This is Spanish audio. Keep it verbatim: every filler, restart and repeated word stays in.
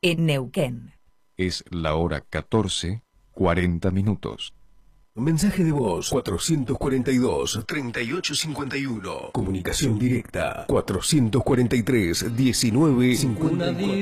en Neuquén. Es la hora catorce, cuarenta minutos. Mensaje de voz cuatrocientos cuarenta y dos, treinta y ocho cincuenta y uno. Comunicación directa cuatrocientos cuarenta y tres, diecinueve cincuenta y cuatro.